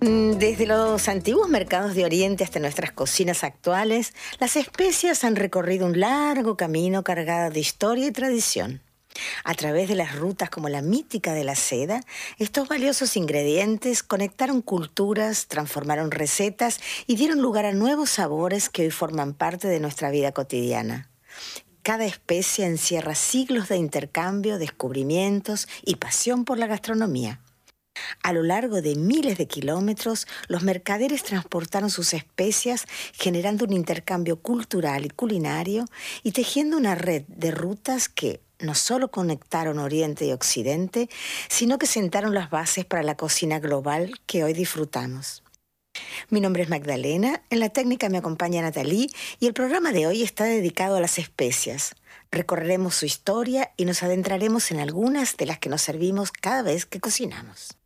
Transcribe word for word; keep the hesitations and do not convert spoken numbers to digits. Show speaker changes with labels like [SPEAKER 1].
[SPEAKER 1] Mm, Desde los antiguos mercados de Oriente hasta nuestras cocinas actuales, las especias han recorrido un largo camino cargado de historia y tradición. A través de las rutas como la mítica de la seda, estos valiosos ingredientes conectaron culturas, transformaron recetas y dieron lugar a nuevos sabores que hoy forman parte de nuestra vida cotidiana. Cada especia encierra siglos de intercambio, descubrimientos y pasión por la gastronomía. A lo largo de miles de kilómetros, los mercaderes transportaron sus especias, generando un intercambio cultural y culinario y tejiendo una red de rutas que no solo conectaron Oriente y Occidente, sino que sentaron las bases para la cocina global que hoy disfrutamos. Mi nombre es Magdalena, en la técnica me acompaña Nathalie y el programa de hoy está dedicado a las especias. Recorreremos su historia y nos adentraremos en algunas de las que nos servimos cada vez que cocinamos.